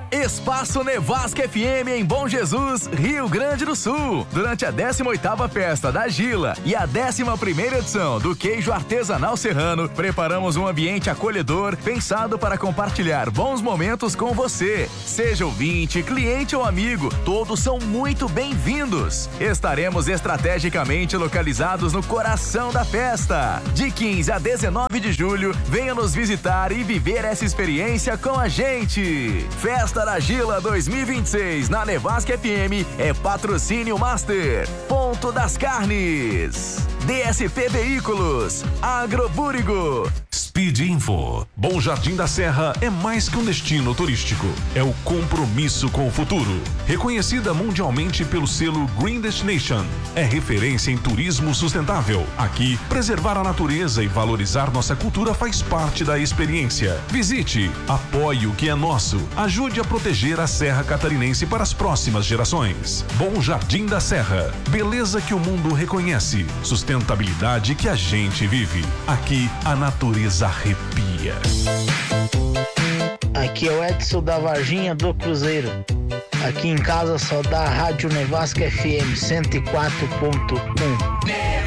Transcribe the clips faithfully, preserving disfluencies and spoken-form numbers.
Espaço Nevasca F M em Bom Jesus, Rio Grande do Sul. Durante a décima oitava Festa da Gila e a décima primeira edição do Queijo Artesanal Serrano, preparamos um ambiente acolhedor pensado para compartilhar bons momentos com você. Seja ouvinte, cliente ou amigo, todos são muito bem-vindos. Estaremos estrategicamente localizados no coração da festa. De quinze a dezenove de julho, venha nos visitar e viver essa experiência com a gente. Festa da Gila dois mil e vinte e seis na Nevasca F M é patrocínio Master. Ponto das Carnes, D S P Veículos, Agrobúrigo, Speed Info. Bom Jardim da Serra é mais que um destino turístico, é o compromisso com o futuro. Reconhecida mundialmente pelo selo Green Destination, é referência em turismo sustentável. Aqui, preservar a natureza e valorizar nossa cultura faz parte da experiência. Visite, apoie o que é nosso, ajude a proteger a Serra Catarinense para as próximas gerações. Bom Jardim da Serra, beleza que o mundo reconhece, sustentabilidade que a gente vive. Aqui, a natureza arrepia. Aqui é o Edson da Varginha do Cruzeiro. Aqui em casa só dá a Rádio Nevasca F M cento e quatro ponto um.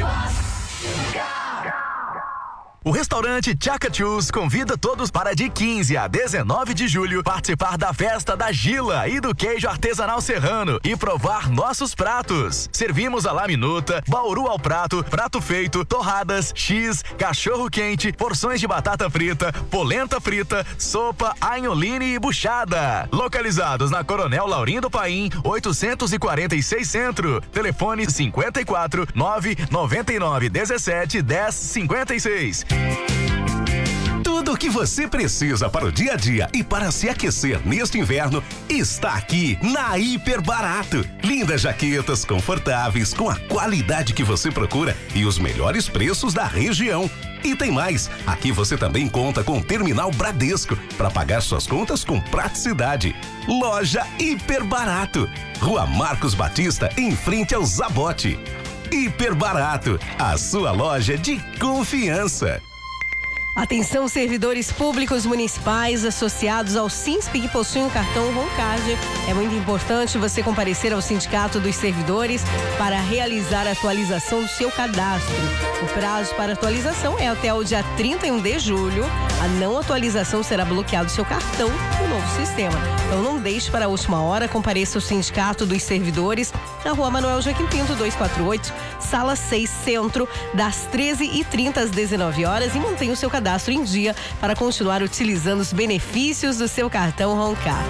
O restaurante Chacachus convida todos para de quinze a dezenove de julho participar da festa da Gila e do Queijo Artesanal Serrano e provar nossos pratos. Servimos a la minuta, bauru ao prato, prato feito, torradas, X, cachorro quente, porções de batata frita, polenta frita, sopa, anholine e buchada. Localizados na Coronel Laurindo Paim, oitocentos e quarenta e seis Centro. Telefone cinquenta e quatro, nove noventa e nove, dezessete, dez, cinquenta e seis. Tudo o que você precisa para o dia a dia e para se aquecer neste inverno está aqui na Hiper Barato. Lindas jaquetas confortáveis com a qualidade que você procura e os melhores preços da região. E tem mais, aqui você também conta com o Terminal Bradesco para pagar suas contas com praticidade. Loja Hiper Barato, Rua Marcos Batista, em frente ao Zabote. Hiper Barato, a sua loja de confiança. Atenção, servidores públicos municipais associados ao SINSP que possuem o cartão Roncard. É muito importante você comparecer ao Sindicato dos Servidores para realizar a atualização do seu cadastro. O prazo para atualização é até o dia trinta e um de julho. A não atualização será bloqueado seu cartão no novo sistema. Então não deixe para a última hora, compareça ao Sindicato dos Servidores na Rua Manuel Joaquim Pinto, duzentos e quarenta e oito, Sala seis, Centro, das treze e trinta às dezenove horas e mantenha o seu cadastro cadastro em dia para continuar utilizando os benefícios do seu cartão Roncard.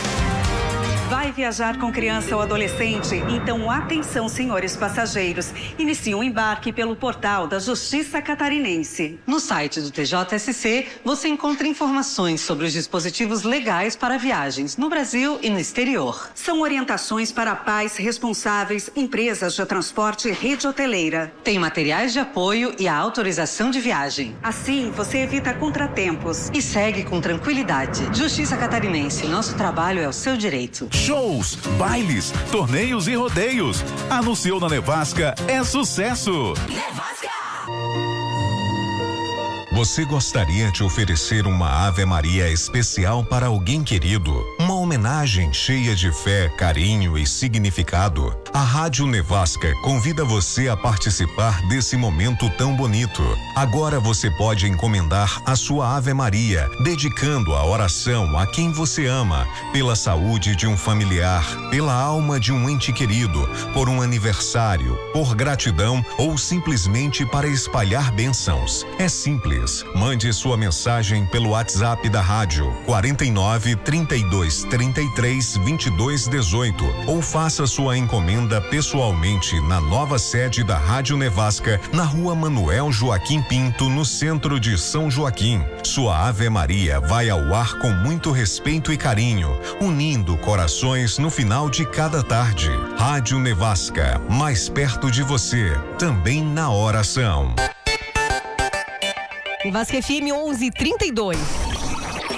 Vai viajar com criança ou adolescente? Então atenção, senhores passageiros. Inicie o embarque pelo portal da Justiça Catarinense. No site do T J S C, você encontra informações sobre os dispositivos legais para viagens no Brasil e no exterior. São orientações para pais responsáveis, empresas de transporte e rede hoteleira. Tem materiais de apoio e a autorização de viagem. Assim, você evita contratempos. E segue com tranquilidade. Justiça Catarinense, nosso trabalho é o seu direito. Shows, bailes, torneios e rodeios. Anunciou na Nevasca, é sucesso. Nevasca! Você gostaria de oferecer uma Ave Maria especial para alguém querido? Uma homenagem cheia de fé, carinho e significado? A Rádio Nevasca convida você a participar desse momento tão bonito. Agora você pode encomendar a sua Ave Maria, dedicando a oração a quem você ama, pela saúde de um familiar, pela alma de um ente querido, por um aniversário, por gratidão ou simplesmente para espalhar bênçãos. É simples. Mande sua mensagem pelo WhatsApp da rádio quarenta e nove, trinta e dois, trinta e três, vinte e dois, dezoito ou faça sua encomenda pessoalmente na nova sede da Rádio Nevasca, na Rua Manuel Joaquim Pinto, no centro de São Joaquim. Sua Ave Maria vai ao ar com muito respeito e carinho, unindo corações no final de cada tarde. Rádio Nevasca, mais perto de você, também na oração. Nevasca F M onze e trinta e dois.